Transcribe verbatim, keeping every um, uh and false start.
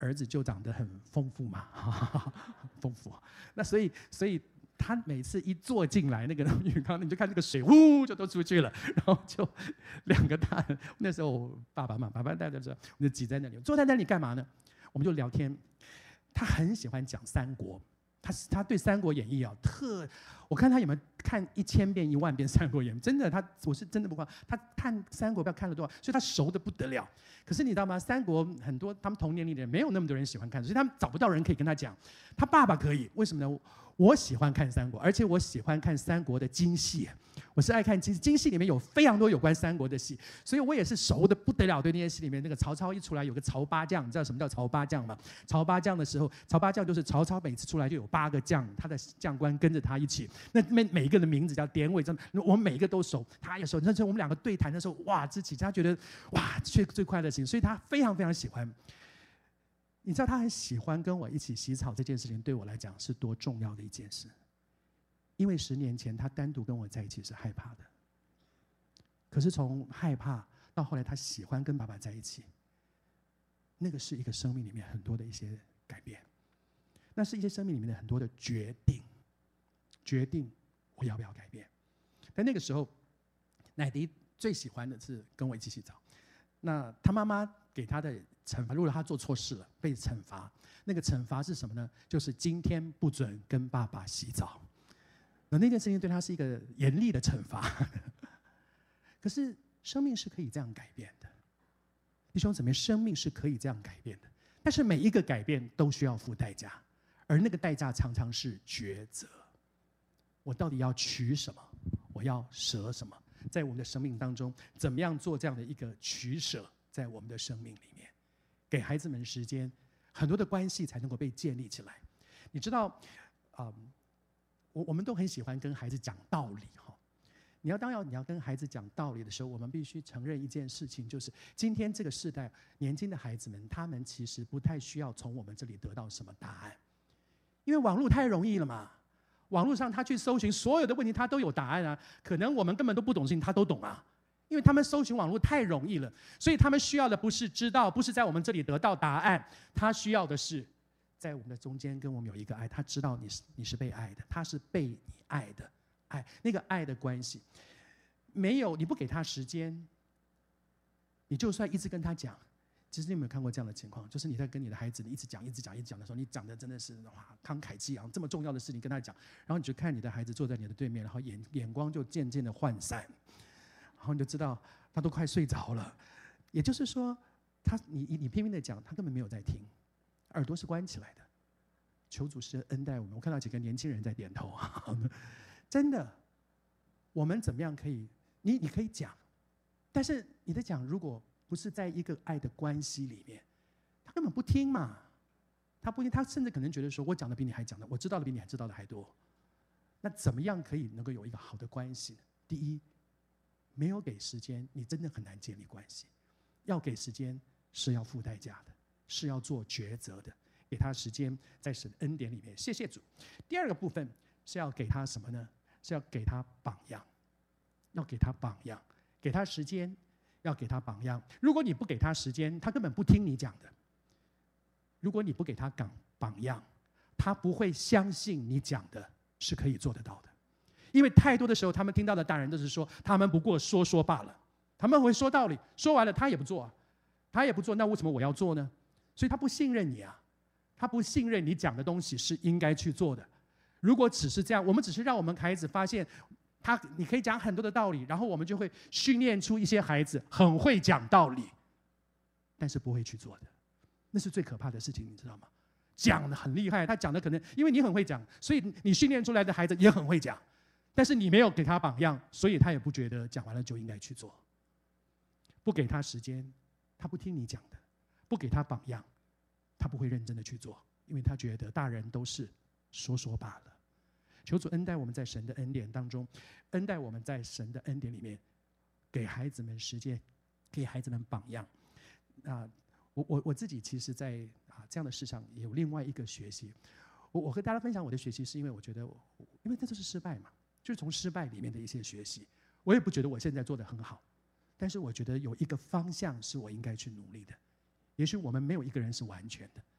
儿子就长得很丰富嘛，丰富。那所以，所以他每次一坐进来那个浴缸，你就看那个水呼就都出去了，然后就两个大人，那时候我爸爸嘛，爸爸带着着，我们就挤在那里，坐在那里干嘛呢？我们就聊天。他很喜欢讲三国，他他对《三国演义》啊特，我看他有没有看一千遍、一万遍《三国演义》，真的，他我是真的不夸，他看三国不知道看了多少，所以他熟的不得了。可是你知道吗？三国很多他们同年龄的人没有那么多人喜欢看，所以他们找不到人可以跟他讲。他爸爸可以，为什么呢？我喜欢看三国，而且我喜欢看三国的京戏。我是爱看京戏，京戏里面有非常多有关三国的戏，所以我也是熟的不得了。对那些戏里面，那个曹操一出来有个曹八将，你知道什么叫曹八将吗？曹八将的时候，曹八将就是曹操每次出来就有八个将，他的将官跟着他一起。那每每一个的名字叫典韦，我们每一个都熟。他也熟。那时候我们两个对谈的时候，哇，之起他觉得哇最最快乐的事情，所以他非常非常喜欢。你知道他很喜欢跟我一起洗澡这件事情，对我来讲是多重要的一件事。因为十年前他单独跟我在一起是害怕的，可是从害怕到后来他喜欢跟爸爸在一起，那个是一个生命里面很多的一些改变，那是一些生命里面的很多的决定，决定我要不要改变。但那个时候，乃迪最喜欢的是跟我一起洗澡。那他妈妈给他的惩罚，如果他做错事了被惩罚，那个惩罚是什么呢？就是今天不准跟爸爸洗澡。那那件事情对他是一个严厉的惩罚。可是生命是可以这样改变的，弟兄姊妹，生命是可以这样改变的。但是每一个改变都需要付代价，而那个代价常常是抉择。我到底要取什么？我要舍什么？在我们的生命当中，怎么样做这样的一个取舍？在我们的生命里面，给孩子们时间，很多的关系才能够被建立起来。你知道，嗯，我我们都很喜欢跟孩子讲道理哈。你要当要你要跟孩子讲道理的时候，我们必须承认一件事情，就是今天这个世代年轻的孩子们，他们其实不太需要从我们这里得到什么答案，因为网络太容易了嘛。网络上他去搜寻所有的问题，他都有答案啊。可能我们根本都不懂事情，他都懂啊。因为他们搜寻网络太容易了，所以他们需要的不是知道，不是在我们这里得到答案，他需要的是在我们的中间跟我们有一个爱。他知道你是你是被爱的，他是被你爱的爱，那个爱的关系，没有你不给他时间，你就算一直跟他讲。其实你有没有看过这样的情况？就是你在跟你的孩子，你一直讲、一直讲、一直讲的时候，你讲的真的是哇慷慨激昂，这么重要的事情跟他讲，然后你就看你的孩子坐在你的对面，然后眼眼光就渐渐的涣散。然后你就知道他都快睡着了，也就是说，他你你拼命的讲，他根本没有在听，耳朵是关起来的。求主施恩待我们，我看到几个年轻人在点头啊，真的，我们怎么样可以？你你可以讲，但是你的讲如果不是在一个爱的关系里面，他根本不听嘛，他不听，他甚至可能觉得说，我讲的比你还讲的，我知道的比你还知道的还多。那怎么样可以能够有一个好的关系呢？第一，没有给时间，你真的很难建立关系。要给时间是要付代价的，是要做抉择的。给他时间，在神恩典里面，谢谢主。第二个部分是要给他什么呢？是要给他榜样，要给他榜样，给他时间，要给他榜样。如果你不给他时间，他根本不听你讲的。如果你不给他讲榜样，他不会相信你讲的是可以做得到的。因为太多的时候，他们听到的大人都是说，他们不过说说罢了。他们会说道理，说完了他也不做啊，他也不做，那为什么我要做呢？所以他不信任你啊，他不信任你讲的东西是应该去做的。如果只是这样，我们只是让我们孩子发现，他你可以讲很多的道理，然后我们就会训练出一些孩子很会讲道理，但是不会去做的，那是最可怕的事情，你知道吗？讲的很厉害，他讲的可能因为你很会讲，所以你训练出来的孩子也很会讲。但是你没有给他榜样，所以他也不觉得讲完了就应该去做。不给他时间，他不听你讲的；不给他榜样，他不会认真的去做，因为他觉得大人都是说说罢了。求主恩待我们在神的恩典当中，恩待我们在神的恩典里面，给孩子们时间，给孩子们榜样。啊，我我我自己其实在啊这样的事上也有另外一个学习。我我和大家分享我的学习，是因为我觉得我，因为这就是失败嘛。就是从失败里面的一些学习，我也不觉得我现在做得很好，但是我觉得有一个方向是我应该去努力的， 也许我们没有一个人是完全的，